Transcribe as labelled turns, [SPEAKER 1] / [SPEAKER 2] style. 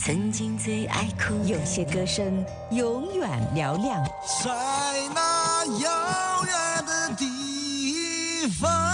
[SPEAKER 1] 曾经最爱哭，
[SPEAKER 2] 有些歌声永远嘹亮。
[SPEAKER 3] 在那遥远的地方。